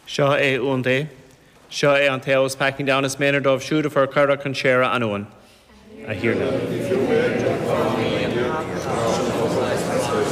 Seo é úndé. Seo é an Theos packing down his manner of shoot for Cara Conchera Anuan. I hear now.